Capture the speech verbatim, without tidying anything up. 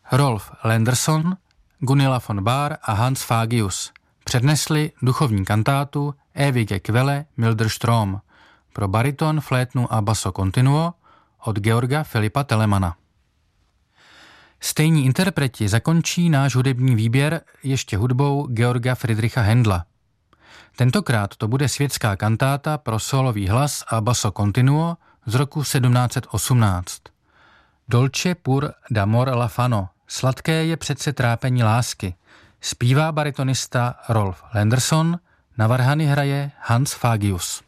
Rolf Lenderson, Gunilla von Bahr a Hans Fagius přednesli duchovní kantátu Ewige Quelle milder Strom pro bariton, flétnu a basso continuo od Georga Filipa Telemana. Stejní interpreti zakončí náš hudební výběr ještě hudbou Georga Friedricha Händla. Tentokrát to bude světská kantáta pro sólový hlas a basso continuo z roku sedmnáct set osmnáct. Dolce pur d'amor la fano, sladké je přece trápení lásky, zpívá baritonista Rolf Lenderson, na varhany hraje Hans Fagius.